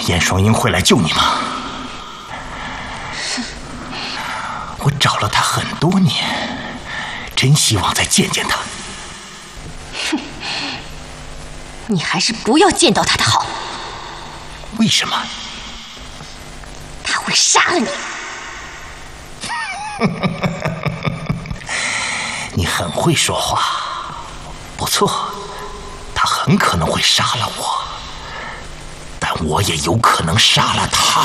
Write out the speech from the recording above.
燕双鹰会来救你吗？我找了他很多年，真希望再见见他。 哼，你还是不要见到他的好。 为什么？ 他会杀了你。 你很会说话，不错，他很可能会杀了我，但我也有可能杀了他。